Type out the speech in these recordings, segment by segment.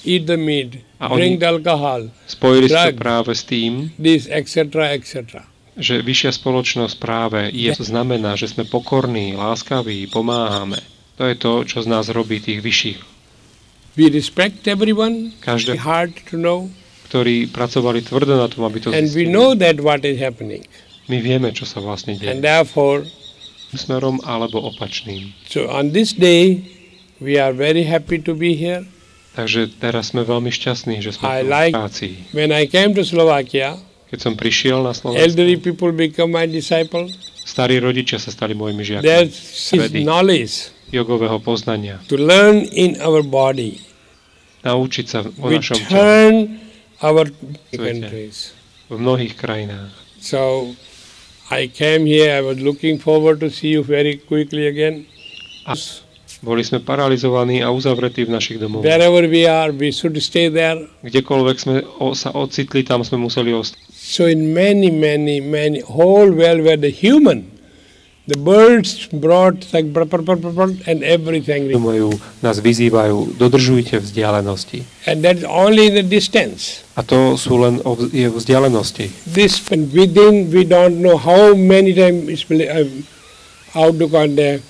eat the meat, A drink the alcohol, spojili si to drugs, práve s tým, this, etc., etc. že vyššia spoločnosť práve znamená, že sme pokorní, láskaví, pomáhame. To je to, čo z nás robí tých vyšších. We respect everyone, Každý, hard to know, ktorí pracovali tvrdo na tom, aby to and we zistili. know that what is happening. My vieme, čo sa vlastne deje. And therefore, Smerom alebo opačným. so on this day, we are very happy to be here. Takže teraz sme veľmi šťastní, že sme I tu v like- práci. When I came to Slovakia, Keď som prišiel na elderly Slovensku, people become my disciples. starí rodičia sa stali mojimi žiakmi. There's Vedy, knowledge jogového poznania. to learn in our body. Naučiť sa o We našom tele turn our Svete. countries. v mnohých krajinách. So I came here, I was looking forward to see you very quickly again. A boli sme paralizovaní a uzavretí v našich domoch. Wherever we are, we should stay there. Kdekoľvek sme sa ocitli, tam sme museli ostať. So in many whole world where the human, the birds brought like and everything. Nás vyzývajú, dodržujte vzdialenosti. And that's only in the distance. A to sú len je vzdialenosti. This and within we don't know how many times it's out to the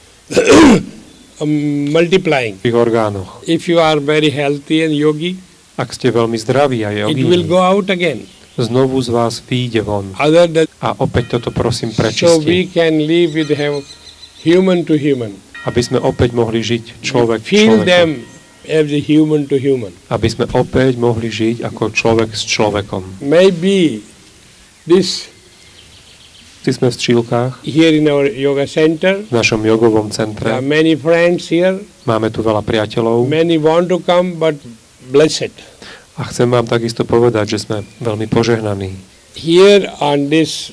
multiplying. V ich orgánoch. If you are very healthy and yogi, Ak ste veľmi zdraví a it will jogíni, go out again. znovu z vás vyjde von. Other than, A opäť toto prosím so we prečisti. can live with human to human. Aby sme opäť mohli žiť človek k Feel človeku. them as a human to human. Aby sme opäť mohli žiť ako človek s človekom. Maybe this Sme v Čílkach, here in our yoga center, v našom jogovom there are centre. many friends here. Máme tu veľa priateľov Many want to come, but blessed. a chcem vám takisto povedať, že sme veľmi požehnaní. Here on this,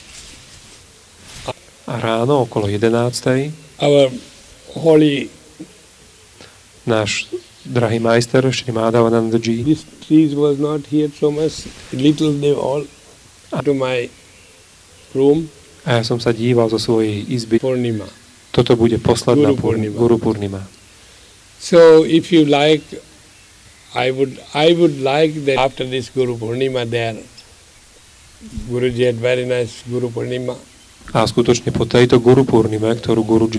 A ráno okolo 11. our holy, náš drahý majster Šri Madhavanandaji this trees was not here so much, little they all, to my room, a ja som sa díval zo svojej izby. Purnima. Toto bude posledná Guru Purnima. Guru Purnima. So if you like, I would like that after this Guru Purnima there, Guruji had very nice Guru Purnima. A skutočne po tejto Guru Purnime, ktorú Guruji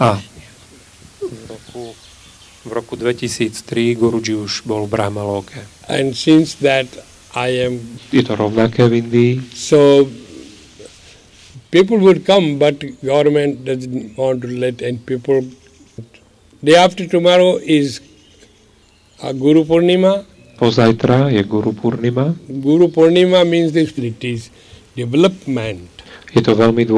v roku 2003 Guruji už bol v Brahmalóke. And since that I am, Je to rovnaké v Indii. so people would come, but government doesn't want to let and people. Day after tomorrow is Guru Purnima. Pozajtra je Guru Purnima. Guru Purnima means this, it is development. Je to veľmi